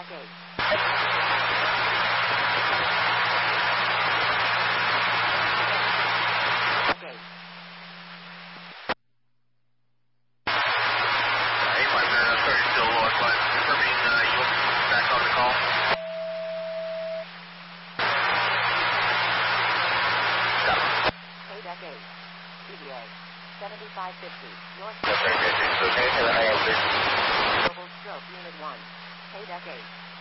Deck 8. Deck 8. Hey, my man, I'm sorry, still low, but confirming you back on the call. Got it. Hey, Deck 8. CBA 7550 North. That's right, it's okay, and I am Global Stroke Unit 1. Hey, Deck 8.